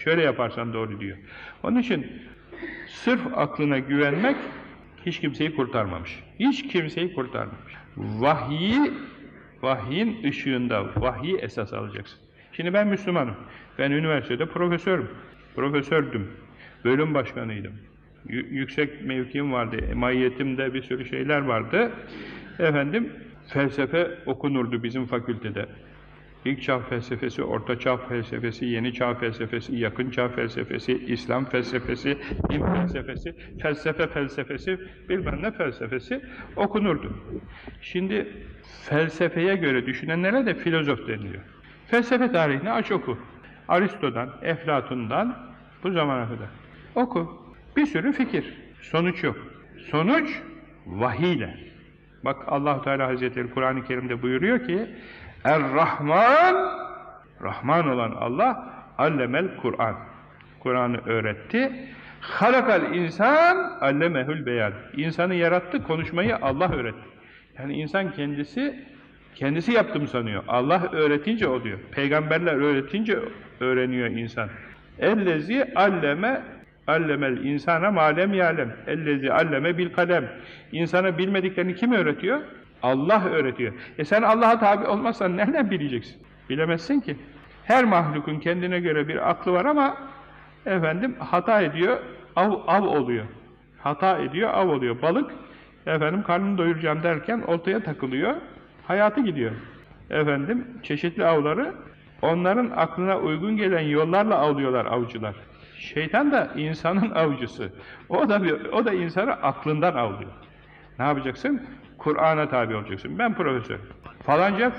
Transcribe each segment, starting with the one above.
Şöyle yaparsan doğru diyor. Onun için sırf aklına güvenmek hiç kimseyi kurtarmamış. Hiç kimseyi kurtarmamış. Vahyin ışığında vahyi esas alacaksın. Şimdi ben Müslümanım. Ben üniversitede profesördüm. Bölüm başkanıydım. Yüksek mevkim vardı. Maiyetimde bir sürü şeyler vardı. Felsefe okunurdu bizim fakültede. İlk çağ felsefesi, orta çağ felsefesi, yeni çağ felsefesi, yakın çağ felsefesi, İslam felsefesi, din felsefesi, bilmem ne felsefesi okunurdu. Şimdi felsefeye göre düşünenlere de filozof deniliyor. Felsefe tarihini aç oku. Aristo'dan, Eflatun'dan bu zamana kadar. Oku. Bir sürü fikir. Sonuç yok. Sonuç vahiyle. Bak Allah-u Teala Hazretleri Kur'an-ı Kerim'de buyuruyor ki Er-Rahman, Rahman olan Allah allemel Kur'an. Kur'an'ı öğretti. Halakal insan allemehül beyan. İnsanı yarattı, konuşmayı Allah öğretti. Yani insan kendisi yaptım sanıyor. Allah öğretince oluyor. Peygamberler öğretince öğreniyor insan. Ellezi allemel insana malem yalem. Ellezi alleme bil kalem. İnsana bilmediklerini kim öğretiyor? Allah öğretiyor. Sen Allah'a tabi olmazsan nereden bileceksin? Bilemezsin ki. Her mahlukun kendine göre bir aklı var ama hata ediyor, av oluyor. Hata ediyor, av oluyor. Balık karnını doyuracağım derken oltaya takılıyor. Hayatı gidiyor. Çeşitli avları onların aklına uygun gelen yollarla avlıyorlar avcılar. Şeytan da insanın avcısı. O da insanı aklından avlıyor. Ne yapacaksın? Kur'an'a tabi olacaksın. Ben profesör. Falanca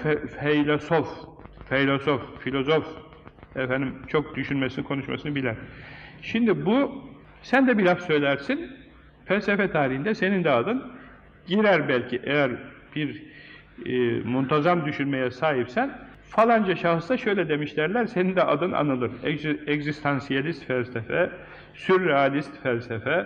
filozof, çok düşünmesini, konuşmasını bilen. Şimdi sen de bir laf söylersin, felsefe tarihinde senin de adın girer belki, eğer bir muntazam düşünmeye sahipsen, falanca şahısta şöyle demişlerler, senin de adın anılır. Egzistansiyelist felsefe, sürrealist felsefe,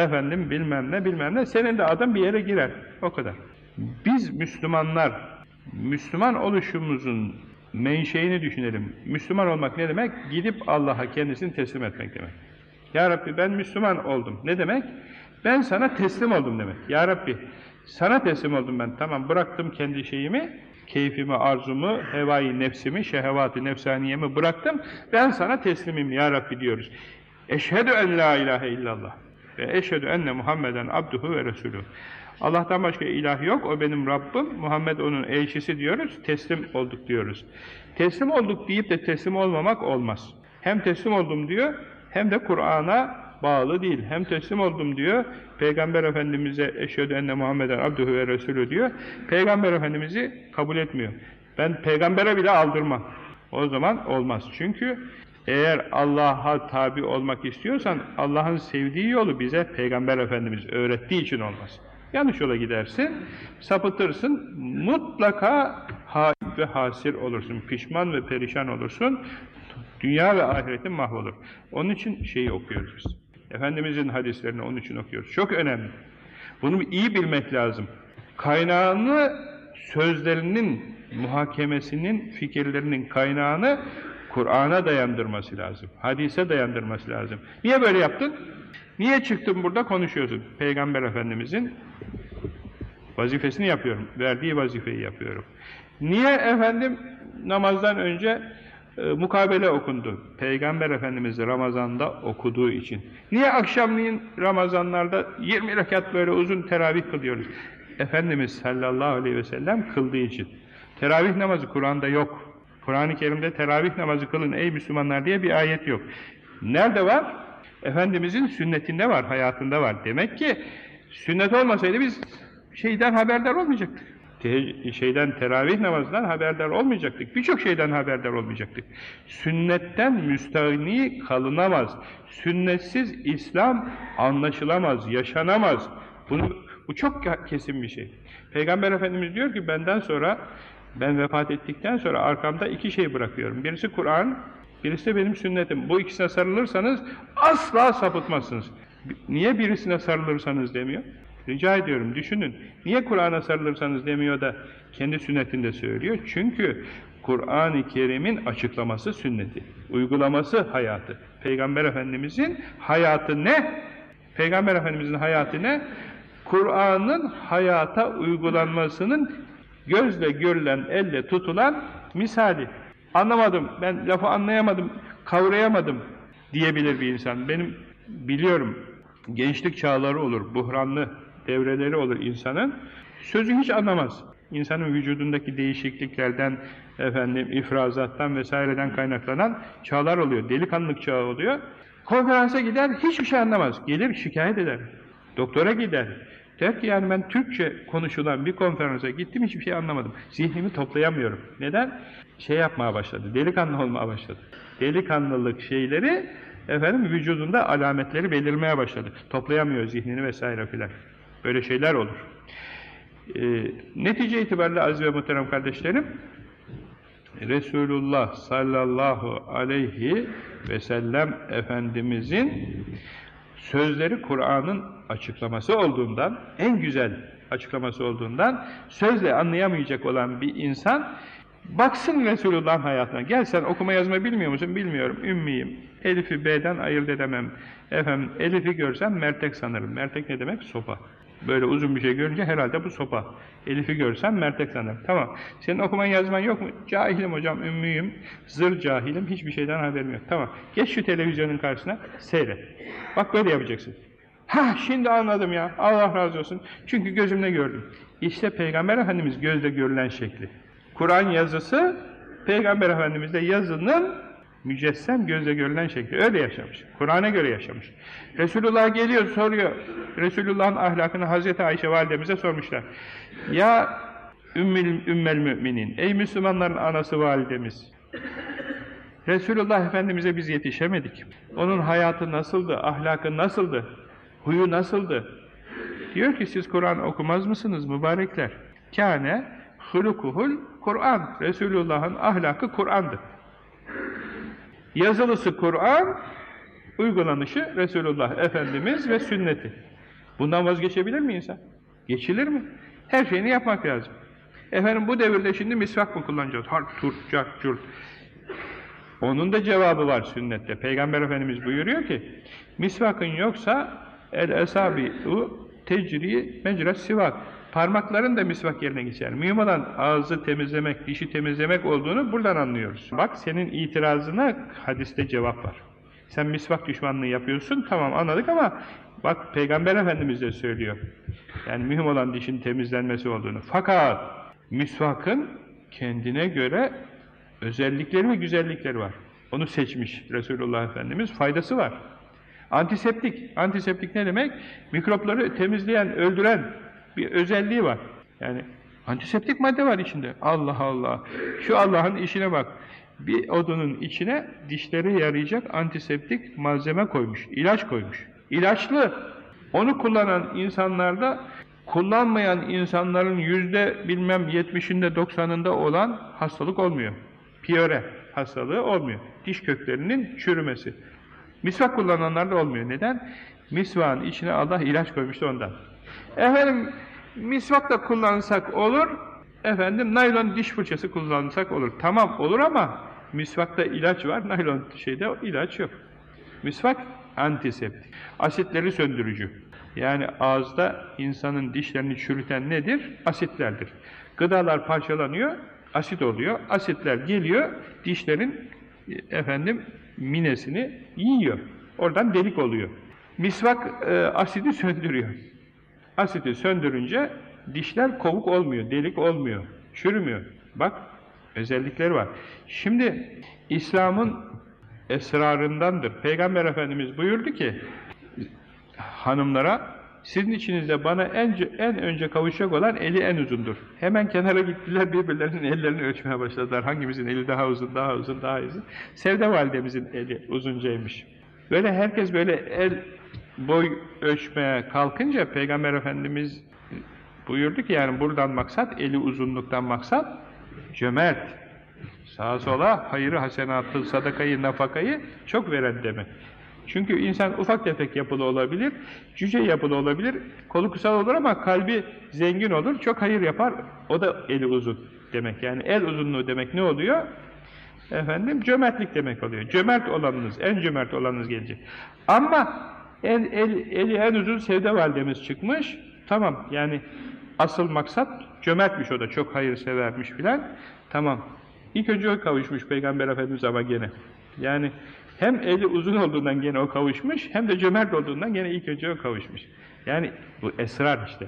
bilmem ne, senin de adın bir yere girer. O kadar. Biz Müslümanlar, Müslüman oluşumuzun menşeini düşünelim. Müslüman olmak ne demek? Gidip Allah'a kendisini teslim etmek demek. Ya Rabbi ben Müslüman oldum. Ne demek? Ben sana teslim oldum demek. Ya Rabbi sana teslim oldum ben. Tamam, bıraktım kendi şeyimi, keyfimi, arzumu, hevai nefsimi, şehevati nefsaniyemi bıraktım. Ben sana teslimim ya Rabbi diyoruz. Eşhedü en la ilahe illallah ve eşhedü enne Muhammeden abduhu ve resulü. Allah'tan başka ilah yok, o benim Rabbim, Muhammed onun elçisi diyoruz, teslim olduk diyoruz. Teslim olduk deyip de teslim olmamak olmaz. Hem teslim oldum diyor, hem de Kur'an'a bağlı değil. Hem teslim oldum diyor, Peygamber Efendimiz'e eşhedü enne Muhammeden abduhu ve resulü diyor, Peygamber Efendimiz'i kabul etmiyor. Ben peygambere bile aldırmam. O zaman olmaz. Çünkü eğer Allah'a tabi olmak istiyorsan, Allah'ın sevdiği yolu bize Peygamber Efendimiz öğrettiği için olmaz. Yanlış yola gidersin, sapıtırsın, mutlaka haib ve hasir olursun, pişman ve perişan olursun, dünya ve ahiretin mahvolur. Onun için şeyi okuyoruz biz. Efendimizin hadislerini onun için okuyoruz. Çok önemli. Bunu iyi bilmek lazım. Kaynağını, sözlerinin, muhakemesinin, fikirlerinin kaynağını Kur'an'a dayandırması lazım. Hadise dayandırması lazım. Niye böyle yaptın? Niye çıktın burada konuşuyorsun? Peygamber Efendimizin vazifesini yapıyorum. Verdiği vazifeyi yapıyorum. Niye namazdan önce mukabele okundu? Peygamber Efendimiz Ramazan'da okuduğu için. Niye akşamleyin Ramazanlarda 20 rekat böyle uzun teravih kılıyoruz? Efendimiz sallallahu aleyhi ve sellem kıldığı için. Teravih namazı Kur'an'da yok. Kur'an-ı Kerim'de teravih namazı kılın ey Müslümanlar diye bir ayet yok. Nerede var? Efendimizin sünnetinde var, hayatında var. Demek ki sünnet olmasaydı biz şeyden haberdar olmayacaktık. Teravih namazından haberdar olmayacaktık. Birçok şeyden haberdar olmayacaktık. Sünnetten müstahni kalınamaz. Sünnetsiz İslam anlaşılamaz, yaşanamaz. Bu çok kesin bir şey. Peygamber Efendimiz diyor ki ben vefat ettikten sonra arkamda iki şey bırakıyorum. Birisi Kur'an, birisi de benim sünnetim. Bu ikisine sarılırsanız asla sapıtmazsınız. Niye birisine sarılırsanız demiyor? Rica ediyorum, düşünün. Niye Kur'an'a sarılırsanız demiyor da kendi sünnetinde söylüyor? Çünkü Kur'an-ı Kerim'in açıklaması sünneti, uygulaması hayatı. Peygamber Efendimizin hayatı ne? Peygamber Efendimizin hayatı ne? Kur'an'ın hayata uygulanmasının gözle görülen, elle tutulan misali. Anlamadım, ben lafı anlayamadım, kavrayamadım diyebilir bir insan. Benim biliyorum, gençlik çağları olur, buhranlı devreleri olur insanın. Sözü hiç anlamaz. İnsanın vücudundaki değişikliklerden, ifrazattan vesaireden kaynaklanan çağlar oluyor. Delikanlılık çağı oluyor. Konferansa gider, hiçbir şey anlamaz. Gelir şikayet eder. Doktora gider. Der ki yani ben Türkçe konuşulan bir konferansa gittim, hiçbir şey anlamadım. Zihnimi toplayamıyorum. Neden? Şey yapmaya başladı, delikanlı olmaya başladı. Delikanlılık şeyleri, vücudunda alametleri belirmeye başladı. Toplayamıyor zihnini vesaire filan. Böyle şeyler olur. Netice itibariyle aziz ve muhterem kardeşlerim, Resulullah sallallahu aleyhi ve sellem Efendimizin sözleri Kur'an'ın açıklaması olduğundan, en güzel açıklaması olduğundan, sözle anlayamayacak olan bir insan, baksın Resulullah'ın hayatına. Gel sen okuma yazma bilmiyor musun? Bilmiyorum, ümmiyim. Elif'i B'den ayırt edemem. Elif'i görsem mertek sanırım. Mertek ne demek? Sopa. Böyle uzun bir şey görünce herhalde bu sopa. Elif'i görsem mertek sanırım. Tamam. Senin okuman yazman yok mu? Cahilim hocam, ümmiyim. Zır cahilim. Hiçbir şeyden haberim yok. Tamam. Geç şu televizyonun karşısına, seyret. Bak böyle yapacaksın. Ha şimdi anladım ya. Allah razı olsun. Çünkü gözümle gördüm. İşte Peygamber Efendimiz gözle görülen şekli. Kur'an yazısı, Peygamber Efendimiz'de yazının mücessem gözle görülen şekli. Öyle yaşamış. Kur'an'a göre yaşamış. Resulullah geliyor, soruyor. Resulullah'ın ahlakını Hazreti Ayşe validemize sormuşlar. Ya ümmel müminin, ey Müslümanların anası validemiz. Resulullah Efendimiz'e biz yetişemedik. Onun hayatı nasıldı, ahlakı nasıldı, huyu nasıldı? Diyor ki siz Kur'an okumaz mısınız mübarekler? Kâne hulukuhul Kur'an. Resulullah'ın ahlakı Kur'an'dı. Yazılısı Kur'an, uygulanışı Resulullah Efendimiz ve sünneti. Bundan vazgeçebilir mi insan? Geçilir mi? Her şeyini yapmak lazım. Bu devirde şimdi misvak mı kullanacağız? Tur, cart, curt. Onun da cevabı var sünnette. Peygamber Efendimiz buyuruyor ki, misvakın yoksa el-esabi'u tecri mecras sivak. Parmakların da misvak yerine geçer. Mühim olan ağzı temizlemek, dişi temizlemek olduğunu buradan anlıyoruz. Bak senin itirazına hadiste cevap var. Sen misvak düşmanlığı yapıyorsun, tamam anladık ama bak Peygamber Efendimiz de söylüyor. Yani mühim olan dişin temizlenmesi olduğunu. Fakat misvakın kendine göre özellikleri ve güzellikleri var. Onu seçmiş Resulullah Efendimiz. Faydası var. Antiseptik. Antiseptik ne demek? Mikropları temizleyen, öldüren bir özelliği var. Yani antiseptik madde var içinde. Allah Allah. Şu Allah'ın işine bak. Bir odunun içine dişleri yarayacak antiseptik malzeme koymuş. İlaç koymuş. İlaçlı. Onu kullanan insanlarda kullanmayan insanların %70'inde 90'ında olan hastalık olmuyor. Piyore hastalığı olmuyor. Diş köklerinin çürümesi. Misvak kullananlarda olmuyor. Neden? Misvağın içine Allah ilaç koymuştu ondan. Misvak da kullansak olur, naylon diş fırçası kullansak olur. Tamam olur ama misvakta ilaç var, naylon şeyde ilaç yok. Misvak antiseptik. Asitleri söndürücü. Yani ağızda insanın dişlerini çürüten nedir? Asitlerdir. Gıdalar parçalanıyor, asit oluyor. Asitler geliyor, dişlerin minesini yiyor. Oradan delik oluyor. Misvak asidi söndürüyor. Asidi söndürünce dişler kovuk olmuyor, delik olmuyor, çürümüyor. Bak, özellikleri var. Şimdi İslam'ın esrarındandır. Peygamber Efendimiz buyurdu ki hanımlara, sizin içinizde bana en önce kavuşacak olan eli en uzundur. Hemen kenara gittiler, birbirlerinin ellerini ölçmeye başladılar. Hangimizin eli daha uzun, daha uzun, daha uzun. Sevde validemizin eli uzuncaymış. Böyle herkes böyle el boy ölçmeye kalkınca Peygamber Efendimiz buyurdu ki yani buradan maksat, eli uzunluktan maksat cömert, sağa sola hayırı, hasenatı, sadakayı, nafakayı çok veren demek. Çünkü insan ufak tefek yapılı olabilir, cüce yapılı olabilir, kolu kısa olur ama kalbi zengin olur, çok hayır yapar, o da eli uzun demek. Yani el uzunluğu demek ne oluyor? Efendim, cömertlik demek oluyor. Cömert olanınız, en cömert olanınız gelecek. Ama eli en uzun Sevde validemiz çıkmış. Tamam, yani asıl maksat cömertmiş, o da çok hayırsevermiş filan. Tamam. İlk önce o kavuşmuş Peygamber Efendimiz ama gene. Yani hem eli uzun olduğundan gene o kavuşmuş, hem de cömert olduğundan gene ilk önce o kavuşmuş. Yani bu esrar işte.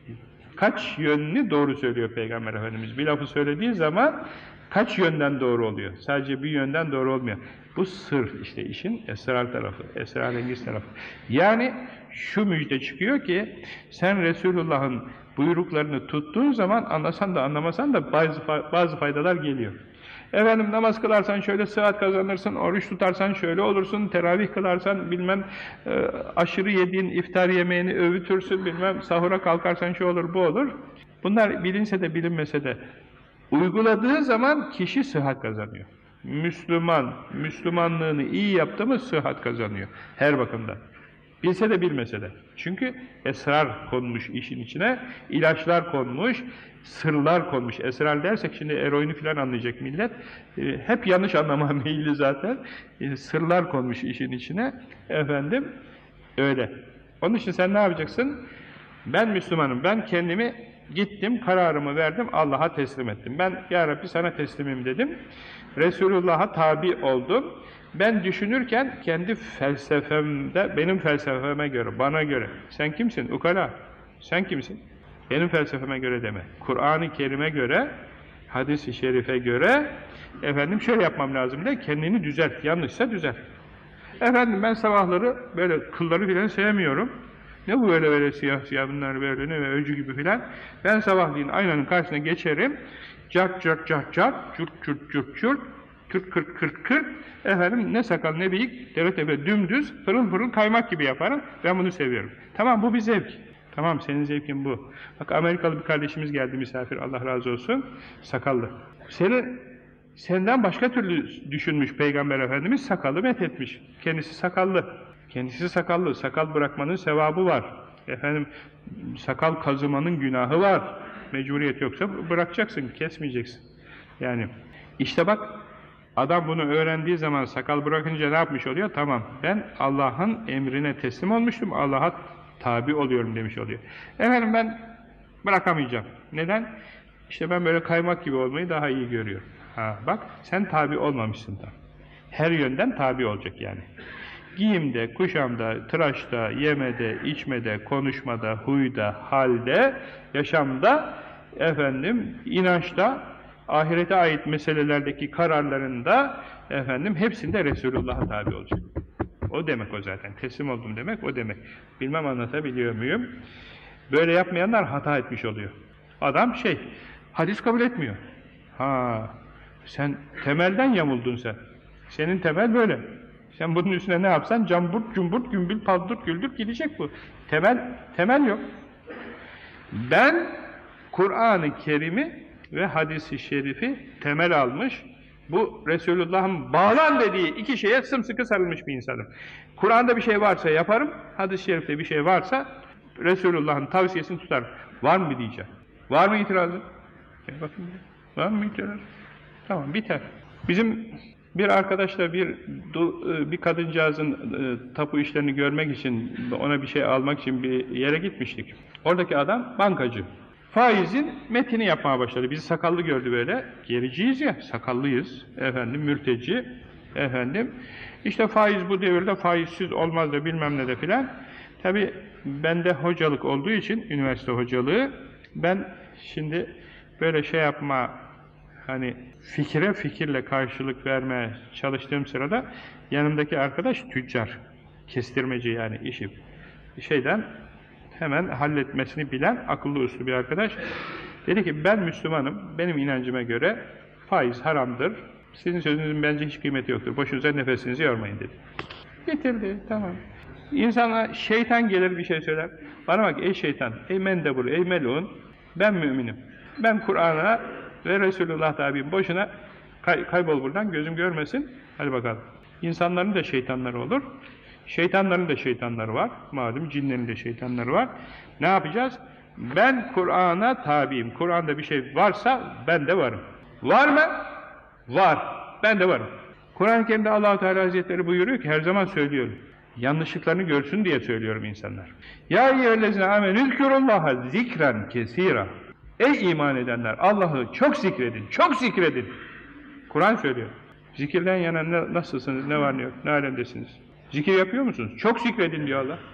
Kaç yönünü doğru söylüyor Peygamber Efendimiz. Bir lafı söylediği zaman kaç yönden doğru oluyor? Sadece bir yönden doğru olmuyor. Bu sır işte işin esrar tarafı, esrarengiz tarafı. Yani şu müjde çıkıyor ki sen Resulullah'ın buyruklarını tuttuğun zaman anlasan da anlamasan da bazı faydalar geliyor. Efendim, namaz kılarsan şöyle sıhhat kazanırsın, oruç tutarsan şöyle olursun, teravih kılarsan bilmem aşırı yediğin iftar yemeğini övütürsün, bilmem sahura kalkarsan şu olur bu olur. Bunlar bilinse de bilinmese de uyguladığı zaman kişi sıhhat kazanıyor. Müslüman, Müslümanlığını iyi yaptı mı sıhhat kazanıyor her bakımdan. Bilse de bilmese de. Çünkü esrar konmuş işin içine, ilaçlar konmuş, sırlar konmuş. Esrar dersek şimdi eroini falan anlayacak millet. Hep yanlış anlamaya meyilli zaten. Sırlar konmuş işin içine. Efendim, öyle. Onun için sen ne yapacaksın? Ben Müslümanım, ben kendimi gittim, kararımı verdim, Allah'a teslim ettim. Ben, Ya Rabbi sana teslimim dedim. Resulullah'a tabi oldum. Ben düşünürken kendi felsefemde, benim felsefeme göre, bana göre, sen kimsin? Ukala, sen kimsin? Benim felsefeme göre deme. Kur'an-ı Kerim'e göre, hadis-i şerife göre, efendim şöyle yapmam lazım de, kendini düzelt, yanlışsa düzelt. Efendim ben sabahları böyle kılları filan sevmiyorum. Ne bu böyle siyah siyah bunlar böyle ne öcü gibi filan. Ben sabahleyin aynanın karşısına geçerim, cart cart cart cart, curt curt curt curt, kırk kırk kırk kırk, efendim ne sakal ne bıyık, deve tepe dümdüz, fırın fırın kaymak gibi yaparım. Ben bunu seviyorum. Tamam, bu bir zevk. Tamam, senin zevkin bu. Bak, Amerikalı bir kardeşimiz geldi misafir, Allah razı olsun, sakallı. Senden başka türlü düşünmüş Peygamber Efendimiz, sakalı methetmiş. Kendisi sakallı. Kendisi sakallı. Sakal bırakmanın sevabı var. Efendim, sakal kazımanın günahı var. Mecburiyet yoksa bırakacaksın, kesmeyeceksin. Yani işte bak, adam bunu öğrendiği zaman sakal bırakınca ne yapmış oluyor? Tamam, ben Allah'ın emrine teslim olmuştum, Allah'a tabi oluyorum demiş oluyor. Efendim ben bırakamayacağım. Neden? İşte ben böyle kaymak gibi olmayı daha iyi görüyorum. Ha, bak, sen tabi olmamışsın da. Her yönden tabi olacak yani. Giyimde, kuşamda, tıraşta, yemede, içmede, konuşmada, huyda, halde, yaşamda, efendim, inançta, ahirete ait meselelerdeki kararlarında, efendim, hepsinde Resulullah'a tabi olacak. O demek o zaten. Teslim oldum demek o demek. Bilmem anlatabiliyor muyum? Böyle yapmayanlar hata etmiş oluyor. Adam hadis kabul etmiyor. Ha, sen temelden yamuldun sen. Senin temel böyle. Sen bunun üstüne ne yapsan camburt, cumburt, gümbül, paldurt, güldür gidecek bu. Temel yok. Ben Kur'an-ı Kerim'i ve hadis-i şerifi temel almış, bu Resulullah'ın bağlan dediği iki şeye sımsıkı sarılmış bir insanım. Kur'an'da bir şey varsa yaparım, hadis-i şerifte bir şey varsa Resulullah'ın tavsiyesini tutarım. Var mı diyeceğim. Var mı itirazı? Bakın, var mı itirazı? Tamam, biter. Bizim bir arkadaşla bir kadıncağızın tapu işlerini görmek için, ona bir şey almak için bir yere gitmiştik. Oradaki adam bankacı. Faizin metini yapmaya başladı. Bizi sakallı gördü böyle. Gericiyiz ya, sakallıyız. Efendim, mürteci. Efendim, işte faiz bu devirde faizsiz olmaz da bilmem ne de filan. Tabii bende hocalık olduğu için, üniversite hocalığı, ben şimdi böyle şey yapma, hani fikre fikirle karşılık vermeye çalıştığım sırada yanımdaki arkadaş tüccar, kestirmeci yani işi hemen halletmesini bilen akıllı uslu bir arkadaş. Dedi ki ben Müslümanım, benim inancıma göre faiz haramdır, sizin sözünüzün bence hiç kıymeti yoktur, boşunuza nefesinizi yormayın dedi. Bitirdi, tamam. İnsana şeytan gelir bir şey söyler, bana bak ey şeytan, ey mendebur, ey melun, ben müminim, ben Kur'an'a ve Resulullah tabiyim, boşuna kaybol buradan, gözüm görmesin, hadi bakalım. İnsanların da şeytanları olur, şeytanların da şeytanları var, malum cinlerin de şeytanları var. Ne yapacağız? Ben Kur'an'a tabiyim, Kur'an'da bir şey varsa ben de varım. Var mı? Var. ben de varım. Kur'an-ı Kerim'de Allah-u Teala Hazretleri buyuruyor ki, her zaman söylüyorum, yanlışlıklarını görsün diye söylüyorum insanlar. Ya eyyühellezine amenü zkurullaha zikren kesira. Ey iman edenler, Allah'ı çok zikredin, çok zikredin. Kur'an söylüyor. Zikirden yana nasılsınız, ne var ne yok, ne alemdesiniz? Zikir yapıyor musunuz? Çok zikredin diyor Allah.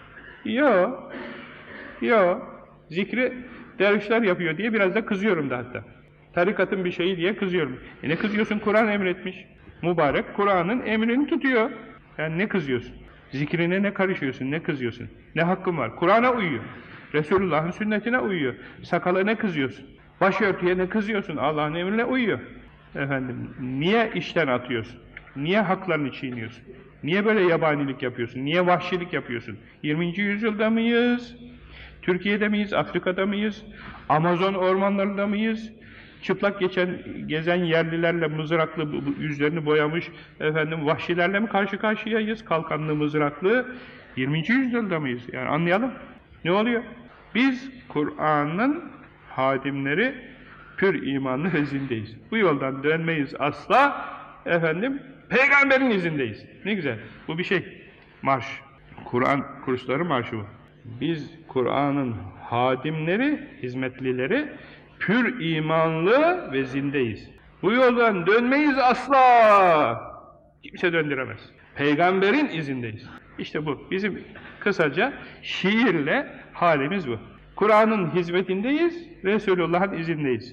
Yok. Zikri dervişler yapıyor diye biraz da kızıyorum da hatta. Tarikatın bir şeyi diye kızıyorum. Ne kızıyorsun? Kur'an emretmiş. Mübarek Kur'an'ın emrini tutuyor. Yani ne kızıyorsun? Zikrine ne karışıyorsun, ne kızıyorsun? Ne hakkın var? Kur'an'a uyuyor. Resulullah'ın sünnetine uyuyor. Sakala ne kızıyorsun? Başörtüye ne kızıyorsun? Allah'ın emrine uyuyor. Efendim, niye işten atıyorsun? Niye haklarını çiğniyorsun? Niye böyle yabanilik yapıyorsun? Niye vahşilik yapıyorsun? 20. yüzyılda mıyız? Türkiye'de miyiz? Afrika'da mıyız? Amazon ormanlarında mıyız? Çıplak gezen yerlilerle mızraklı yüzlerini boyamış vahşilerle mi karşı karşıyayız? Kalkanlı mızraklı 20. yüzyılda mıyız? Yani anlayalım. Ne oluyor? Biz Kur'an'ın hadimleri pür imanlı ve zindeyiz. Bu yoldan dönmeyiz asla. Peygamberin izindeyiz. Ne güzel. Bu bir şey. Marş. Kur'an kursları marşı bu. Biz Kur'an'ın hadimleri, hizmetlileri pür imanlı ve zindeyiz. Bu yoldan dönmeyiz asla. Kimse döndüremez. Peygamberin izindeyiz. İşte bu. Bizim kısaca şiirle halimiz bu. Kur'an'ın hizmetindeyiz, Resulullah'ın izindeyiz.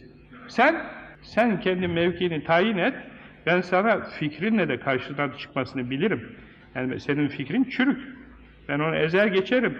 Sen kendi mevkini tayin et, ben sana fikrinle de karşıdan çıkmasını bilirim. Yani senin fikrin çürük. Ben onu ezer geçerim.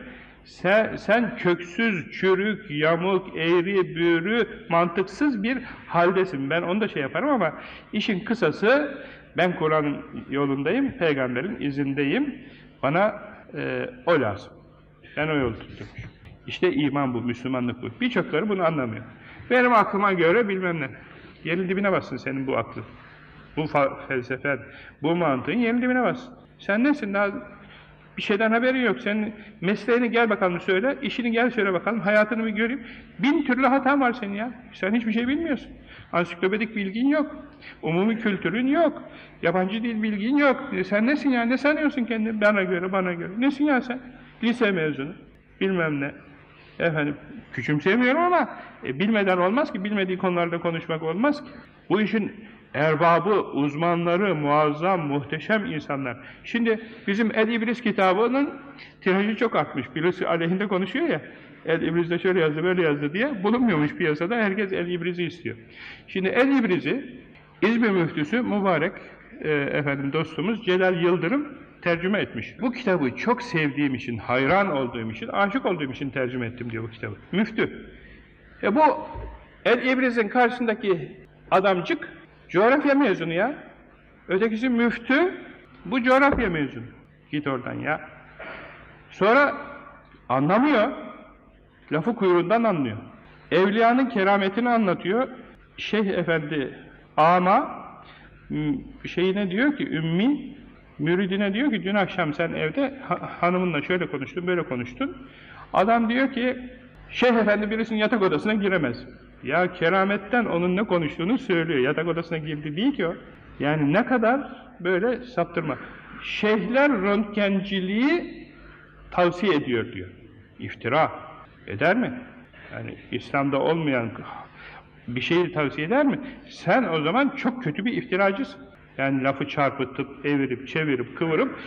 Sen köksüz, çürük, yamuk, eğri, büğrü, mantıksız bir haldesin. Ben onu da şey yaparım ama işin kısası, ben Kur'an'ın yolundayım, peygamberin izindeyim. Bana o lazım. Ben o yolu tuttum. İşte iman bu, Müslümanlık bu. Birçokları bunu anlamıyor. Benim aklıma göre bilmem ne. Yerin dibine bassın senin bu aklın. Bu felsefen, bu mantığın yerin dibine bassın. Sen nesin? Daha bir şeyden haberin yok. Senin mesleğini gel bakalım söyle, işini gel söyle bakalım, hayatını bir göreyim. 1000 türlü hatan var senin ya. Sen hiçbir şey bilmiyorsun. Ansiklopedik bilgin yok. Umumi kültürün yok. Yabancı dil bilgin yok. Sen nesin ya? Ne sanıyorsun kendini? Bana göre. Nesin ya sen? Lise mezunu. Bilmem ne. Küçümsemiyorum ama bilmeden olmaz ki. Bilmediği konularda konuşmak olmaz ki. Bu işin erbabı, uzmanları, muazzam, muhteşem insanlar. Şimdi bizim El-İbriz kitabının tirajı çok artmış. Birisi aleyhinde konuşuyor ya, El-İbriz'de şöyle yazdı, böyle yazdı diye bulunmuyormuş piyasada. Herkes El-İbriz'i istiyor. Şimdi El-İbriz'i İzmir müftüsü mübarek dostumuz Celal Yıldırım tercüme etmiş. Bu kitabı çok sevdiğim için, hayran olduğum için, aşık olduğum için tercüme ettim diyor bu kitabı. Müftü. Bu El-İbriz'in karşısındaki adamcık coğrafya mezunu ya. Ötekisi müftü, bu coğrafya mezunu. Git oradan ya. Sonra anlamıyor. Lafı kuyruğundan anlıyor. Evliyanın kerametini anlatıyor. Şeyh efendi ama şeyine diyor ki, ümmi müridine diyor ki, dün akşam sen evde hanımınla şöyle konuştun, böyle konuştun. Adam diyor ki, şeyh efendi birisinin yatak odasına giremez. Ya kerametten onun ne konuştuğunu söylüyor. Yatak odasına girdi değil ki o. Yani ne kadar böyle saptırma. Şeyhler röntgenciliği tavsiye ediyor diyor. İftira eder mi? Yani İslam'da olmayan bir şeyi tavsiye eder mi? Sen o zaman çok kötü bir iftiracısın. Yani lafı çarpıtıp, evirip, çevirip, kıvırıp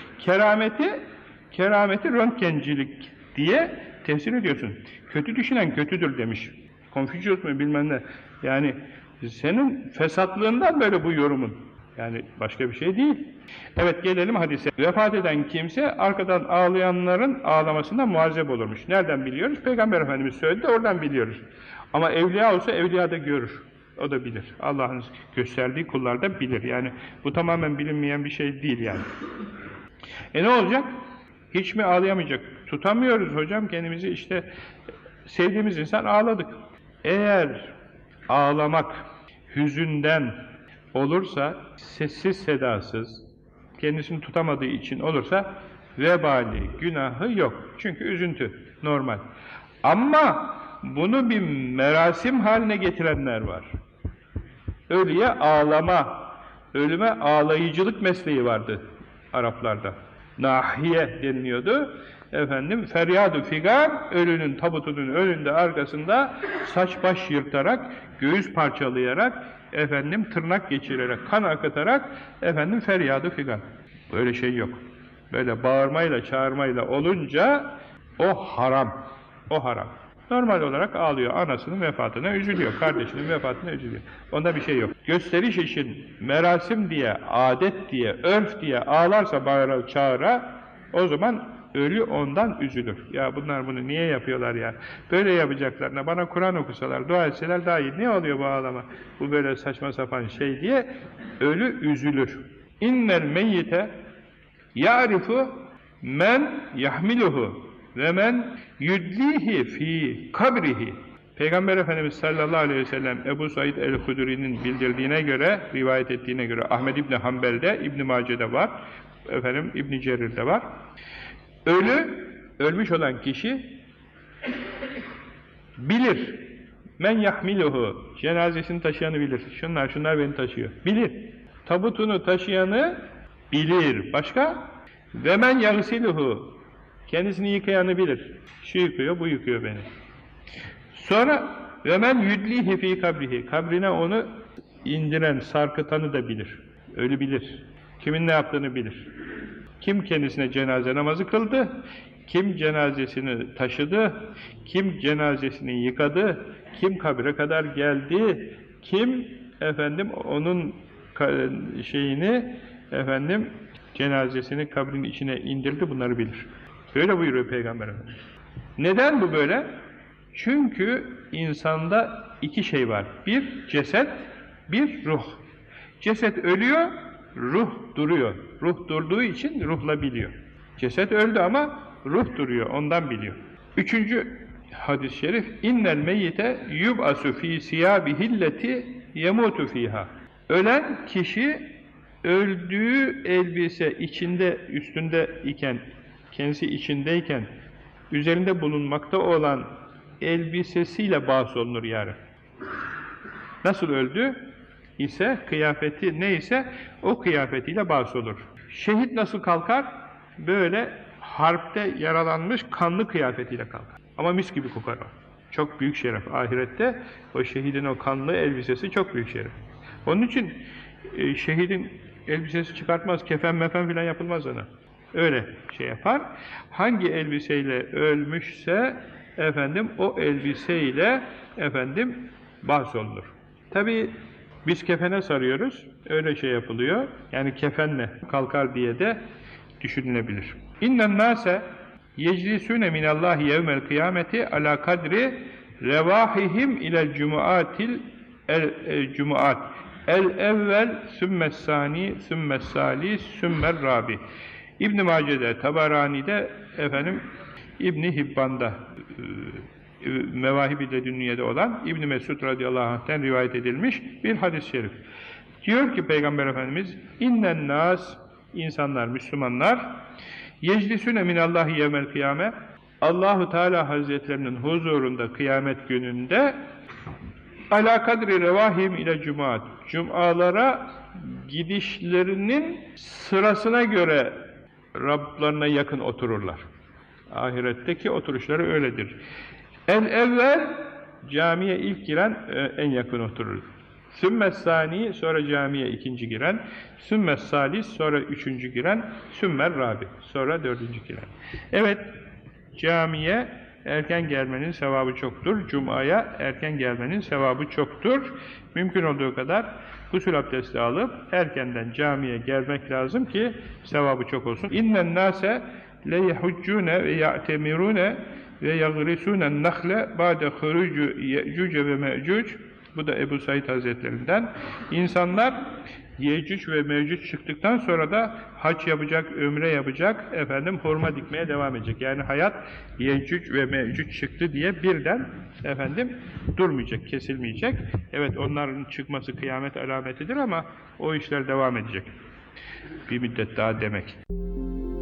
kerameti röntgencilik diye tefsir ediyorsun. Kötü düşünen kötüdür demiş. Konfüçyüs mü bilmem ne. Yani senin fesatlığından böyle bu yorumun. Yani başka bir şey değil. Evet, gelelim hadise. Vefat eden kimse arkadan ağlayanların ağlamasından muazzep olurmuş. Nereden biliyoruz? Peygamber Efendimiz söyledi, oradan biliyoruz. Ama evliya olsa evliya da görür. O da bilir. Allah'ın gösterdiği kullar da bilir. Yani bu tamamen bilinmeyen bir şey değil yani. Ne olacak? Hiç mi ağlayamayacak? Tutamıyoruz hocam kendimizi, işte sevdiğimiz insan ağladık. Eğer ağlamak hüzünden olursa, sessiz sedasız, kendisini tutamadığı için olursa vebali, günahı yok. Çünkü üzüntü, normal. Ama bunu bir merasim haline getirenler var. Ölüye ağlama, ölüme ağlayıcılık mesleği vardı Araplarda. Nahiye deniliyordu. Efendim, feryadu figan, ölünün tabutunun önünde arkasında saç baş yırtarak, göğüs parçalayarak, efendim tırnak geçirerek, kan akıtarak, efendim feryadu figan. Böyle şey yok. Böyle bağırmayla, çağırmayla olunca o haram. O haram. Normal olarak ağlıyor. Anasının vefatına üzülüyor. Kardeşinin vefatına üzülüyor. Onda bir şey yok. Gösteriş için merasim diye, adet diye, örf diye ağlarsa bağıra, çağıra, o zaman ölü ondan üzülür. Ya bunlar bunu niye yapıyorlar ya? Böyle yapacaklarına bana Kur'an okusalar, dua etseler daha iyi. Ne oluyor bu ağlama? Bu böyle saçma sapan şey diye ölü üzülür. İnnel meyyite ya'rifu men yahmiluhu ve men yudlihi fi kabrihi. Peygamber Efendimiz sallallahu aleyhi ve sellem Ebu Said el-Hudri'nin bildirdiğine göre, rivayet ettiğine göre Ahmed İbni Hanbel'de, İbn Mace'de var, efendim İbn Cerir'de var. Ölmüş olan kişi bilir. Men yahmiluhu, cenazesini taşıyanı bilir. Şunlar beni taşıyor. Bilir. Tabutunu taşıyanı bilir. Başka? Ve men yagsiluhu, kendisini yıkayanı bilir. Şu yıkıyor, bu yıkıyor beni. Sonra ve men yudlihi fi kabrihi, kabrine onu indiren, sarkıtanı da bilir. Ölü bilir. Kimin ne yaptığını bilir. Kim kendisine cenaze namazı kıldı, kim cenazesini taşıdı, kim cenazesini yıkadı, kim kabre kadar geldi, kim efendim onun cenazesini kabrin içine indirdi, bunları bilir. Böyle buyuruyor Peygamber Efendimiz. Neden bu böyle? Çünkü insanda iki şey var. Bir ceset, bir ruh. Ceset ölüyor, ruh duruyor. Ruh durduğu için ruhla biliyor. Ceset öldü ama ruh duruyor, ondan biliyor. Üçüncü hadis-i şerif, innel meyyite yub'asu fi siyabihilleti yemutu fiha. Ölen kişi öldüğü elbise içinde, üstünde iken, kendisi içindeyken, üzerinde bulunmakta olan elbisesiyle bahsolunur yarın. Nasıl öldü ise, kıyafeti neyse o kıyafetiyle bahsolur. Şehit nasıl kalkar? Böyle harpte yaralanmış kanlı kıyafetiyle kalkar. Ama mis gibi kokar o. Çok büyük şeref. Ahirette o şehidin o kanlı elbisesi çok büyük şeref. Onun için şehidin elbisesi çıkartmaz, kefen mefen filan yapılmaz ona. Öyle şey yapar. Hangi elbiseyle ölmüşse efendim o elbiseyle efendim bahsolunur. Tabii biz kefene sarıyoruz. Öyle şey yapılıyor. Yani kefenle kalkar diye de düşünülebilir. İnnen nase yeclisune minallahi yevmel kıyameti ala kadri revahihim ilel cumuatil cumuat el evvel sümmes sani sümmes salis sümmer rabi. İbn Mace'de, Tabarani'de, efendim İbn Hibban'da, Mevahib-i Ledünniye'de olan İbn Mesud radıyallahu anh'ten rivayet edilmiş bir hadis-i şerif. Diyor ki Peygamber Efendimiz, innen nas, insanlar, Müslümanlar, yeclisüne minallahi yevmel kıyame, Allahu Teala Hazretlerinin huzurunda kıyamet gününde ala kadri revahim ile cumaat, cumalara gidişlerinin sırasına göre Rablarına yakın otururlar. Ahiretteki oturuşları öyledir. El evvel, camiye ilk giren en yakın oturur. Sümmes sani, sonra camiye ikinci giren, sümmes salis, sonra üçüncü giren, sümmer rabi, sonra dördüncü giren. Evet, camiye erken gelmenin sevabı çoktur. Cuma'ya erken gelmenin sevabı çoktur. Mümkün olduğu kadar gusül abdesti alıp erkenden camiye gelmek lazım ki sevabı çok olsun. İnnen nase le yehuccune ve ya'temirune ve yagrisune nakhle ba'de hurucu ye'cuce ve me'cuc. Bu da Ebu Said Hazretlerinden. İnsanlar Yecüc ve Mevcuc çıktıktan sonra da hac yapacak, ömre yapacak, efendim hurma dikmeye devam edecek. Yani hayat Yecüc ve Mevcuc çıktı diye birden efendim durmayacak, kesilmeyecek. Evet, onların çıkması kıyamet alametidir ama o işler devam edecek. Bir müddet daha demek.